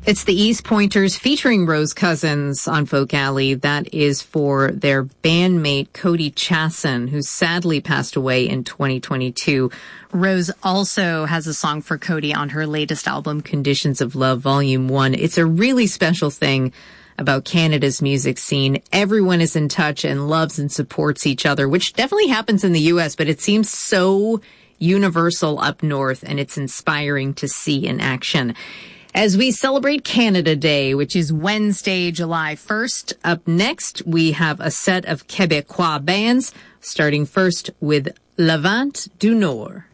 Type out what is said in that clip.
It's the East Pointers featuring Rose Cousins on Folk Alley. That is for their bandmate Cody Chasson, who sadly passed away in 2022. Rose also has a song for Cody on her latest album, Conditions of Love, Volume 1. It's a really special thing about Canada's music scene. Everyone is in touch and loves and supports each other, which definitely happens in the U.S., but it seems so universal up north, and it's inspiring to see in action. As we celebrate Canada Day, which is Wednesday, July 1st, up next, we have a set of Québécois bands, starting first with Levant du Nord.